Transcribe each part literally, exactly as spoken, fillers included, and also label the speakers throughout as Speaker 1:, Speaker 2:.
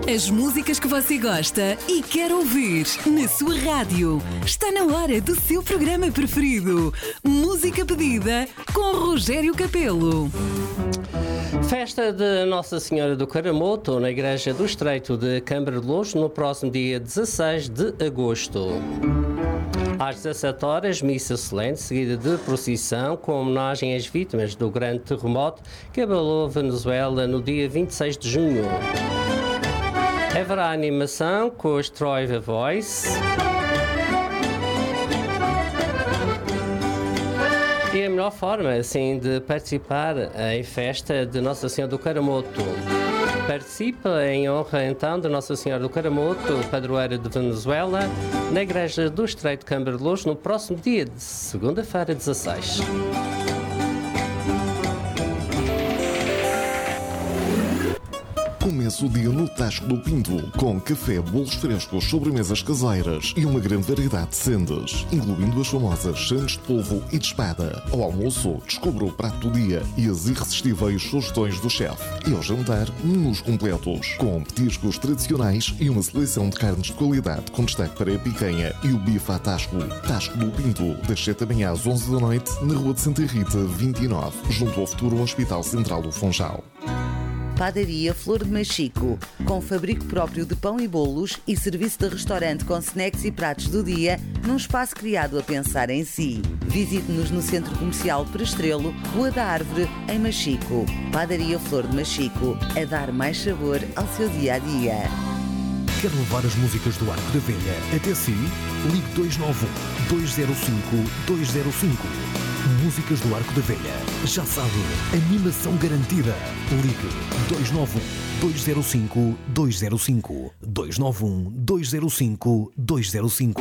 Speaker 1: As músicas que você gosta e quer ouvir na sua rádio. Está na hora do seu programa preferido. Música Pedida com Rogério Capelo.
Speaker 2: Festa de Nossa Senhora do Caramoto na Igreja do Estreito de Câmara de Lourdes no próximo dia dezasseis de agosto. Às dezassete horas, missa solene, seguida de procissão com homenagem às vítimas do grande terremoto que abalou a Venezuela no dia vinte e seis de junho. Haverá animação com os Troy The Voice. E a melhor forma, assim, de participar em festa de Nossa Senhora do Caramoto. Participa em honra, então, de Nossa Senhora do Caramoto, padroeira de Venezuela, na Igreja do Estreito de Câmara de Lourdes, no próximo dia de segunda-feira, dezasseis.
Speaker 3: Começa o dia no Tasco do Pinto, com café, bolos frescos, sobremesas caseiras e uma grande variedade de sendas, incluindo as famosas sandes de polvo e de espada. Ao almoço, descubra o prato do dia e as irresistíveis sugestões do chefe. E ao jantar, menus completos, com petiscos tradicionais e uma seleção de carnes de qualidade, com destaque para a picanha e o bife à Tasco. Tasco do Pinto, das sete da manhã às onze da noite, na Rua de Santa Rita, vinte e nove, junto ao futuro Hospital Central do Funchal.
Speaker 4: Padaria Flor de Machico, com fabrico próprio de pão e bolos e serviço de restaurante com snacks e pratos do dia, num espaço criado a pensar em si. Visite-nos no Centro Comercial Prestrelo, Rua da Árvore, em Machico. Padaria Flor de Machico, a dar mais sabor ao seu dia-a-dia.
Speaker 5: Quer levar as músicas do Arco da Velha até si? Ligue dois nove um, dois zero cinco, dois zero cinco. Músicas do Arco da Velha. Já sabe, animação garantida. Ligue dois nove um, dois zero cinco, dois zero cinco. dois nove um, dois zero cinco, dois zero cinco.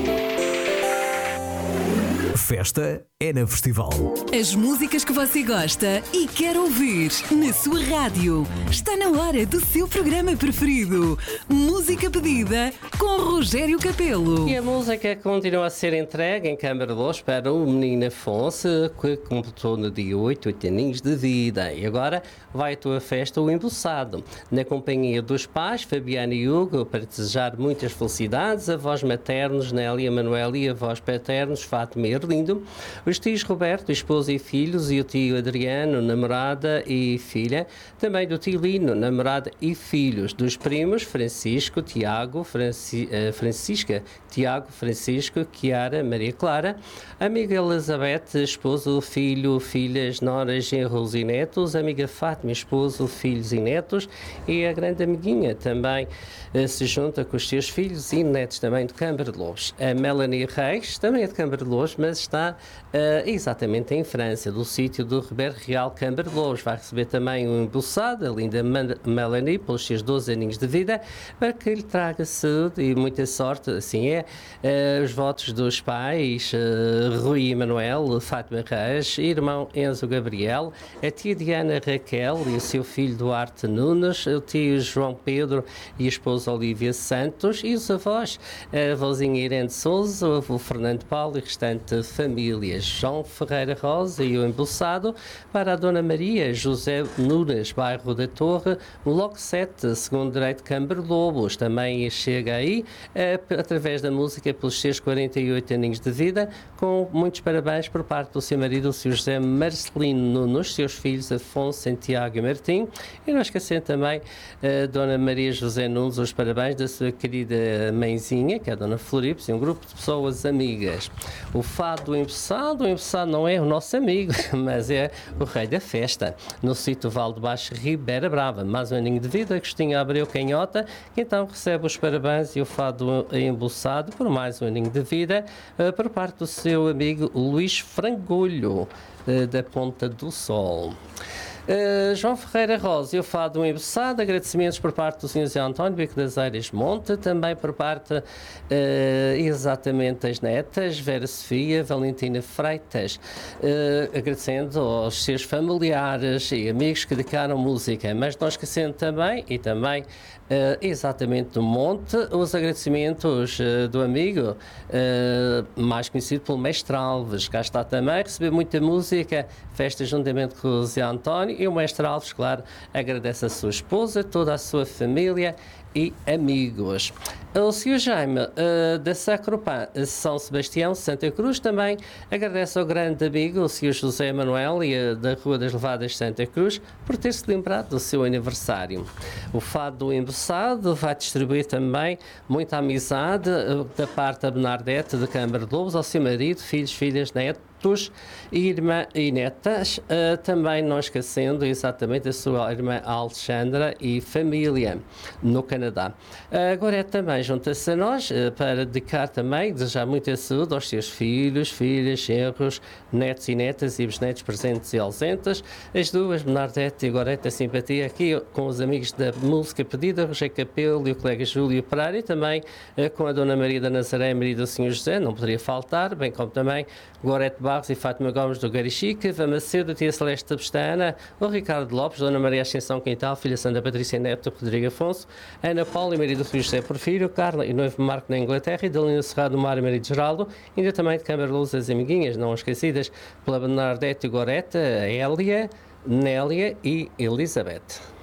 Speaker 5: Festa é na Festival.
Speaker 1: As músicas que você gosta e quer ouvir na sua rádio. Está na hora do seu programa preferido. Música Pedida com Rogério Capelo.
Speaker 2: E a música continua a ser entregue em Câmara de Lourdes para o menino Afonso, que completou no dia oito, oito aninhos de vida. E agora vai à tua festa o Embuçado, na companhia dos pais, Fabiana e Hugo, para desejar muitas felicidades, avós maternos, Nélia, Manuel e avós paternos, Fátima e Erlindo, os tios Roberto, esposa e filhos, e o tio Adriano, namorada e filha, também do tio Lino, namorada e filhos, dos primos Francisco, Tiago, Franci, uh, Francisca, Tiago, Francisco, Chiara, Maria Clara, amiga Elizabeth, esposo, filho, filhas, noras, genros e netos, amiga Fátima, esposo, filhos e netos, e a grande amiguinha também uh, se junta com os seus filhos e netos também de Câmara de Lourdes. A Melanie Reis, também é de Câmara de Lourdes, mas está uh, exatamente em França, do sítio do Ribeiro Real, Câmara de Lourdes. Vai receber também um embuçado, a linda Melanie, pelos seus doze aninhos de vida, para que lhe traga saúde e muita sorte, assim é. Uh, os votos dos pais, uh, Rui Emanuel, Fátima Reis, irmão Enzo Gabriel, a tia Diana Raquel e o seu filho Duarte Nunes, o tio João Pedro e a esposa Olívia Santos, e os avós, a avózinha Irene Souza, o avô Fernando Paulo e o restante família. João Ferreira Rosa e o embuçado para a Dona Maria José Nunes, bairro da Torre, no Bloco sete, segundo direito, Câmara de Lobos. Também chega aí, eh, através da música, pelos seus quarenta e oito aninhos de vida, com muitos parabéns por parte do seu marido, o seu José Marcelino Nunes, seus filhos Afonso, Santiago e Martim, e não esquecendo também a Dona Maria José Nunes, os parabéns da sua querida mãezinha, que é a Dona Floripes, e um grupo de pessoas amigas. O fado do embuçado, o embuçado não é o nosso amigo, mas é o rei da festa, no sítio Val de Baixo, Ribeira Brava. Mais um aninho de vida, Agostinho Abreu Canhota, que então recebe os parabéns e o fado embuçado por mais um aninho de vida, uh, por parte do seu amigo Luís Frangulho, uh, da Ponta do Sol. Uh, João Ferreira Rosa e o fado um embuçado, agradecimentos por parte do senhor José António Bico das Eiras Monte, também por parte uh, exatamente das netas Vera Sofia, Valentina Freitas, uh, agradecendo aos seus familiares e amigos que dedicaram música, mas não esquecendo também, e também Uh, exatamente do Monte, os agradecimentos uh, do amigo uh, mais conhecido pelo Mestre Alves. Cá está também, receber muita música, festa juntamente com o Zé António. António, e o mestre Alves, claro, agradece a sua esposa, toda a sua família e amigos. O senhor Jaime uh, da Sacropã, São Sebastião, Santa Cruz, também agradece ao grande amigo, o senhor José Manuel, e, uh, da Rua das Levadas, Santa Cruz, por ter-se lembrado do seu aniversário. O Fado do Embuçado vai distribuir também muita amizade uh, da parte da Bernardete de Câmara de Lobos ao seu marido, filhos, filhas, netos e irmã e netas, uh, também não esquecendo exatamente a sua irmã Alexandra e família no Canadá. Uh, agora é também junta-se a nós uh, para dedicar também, desejar muita saúde aos seus filhos, filhas, genros, netos e netas e bisnetos presentes e ausentes, as duas, Bernardete e Gorete, a simpatia aqui com os amigos da música pedida, Rogério Capelo e o colega Júlio Pereira, e também uh, com a Dona Maria da Nazaré, Maria do senhor José, não poderia faltar, bem como também Gorete Barros e Fátima Gomes do Garichica, Vamacedo, Tia Celeste da Pestana, o Ricardo Lopes, Dona Maria Ascensão Quintal, Filha Santa Patrícia Neto, Rodrigo Afonso, Ana Paula e Maria do Filho José Porfírio, Carla e noivo Marco na Inglaterra, e Dalina Serrado do Mar e Maria de Geraldo, ainda também de Câmara de Luz as amiguinhas, não esquecidas pela Bernardete e Gorete, Hélia, Nélia e Elizabeth.